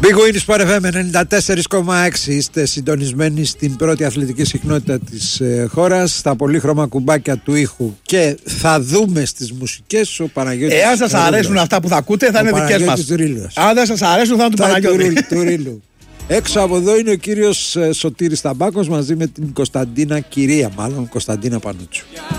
Big Win Sport FM 94,6. Είστε συντονισμένοι στην πρώτη αθλητική συχνότητα της χώρας, στα πολύχρωμα κουμπάκια του ήχου, και θα δούμε στις μουσικές ο Παναγιώτης. Εάν σας αρέσουν αυτά που θα ακούτε, θα είναι δικές μας. Αν δεν σας αρέσουν, θα είναι του Παναγιώτη. Του Ρήλου. Έξω από εδώ είναι ο κύριος Σωτήρης Ταμπάκος μαζί με την Κωνσταντίνα Κυρία, μάλλον Κωνσταντίνα Πανούτσου.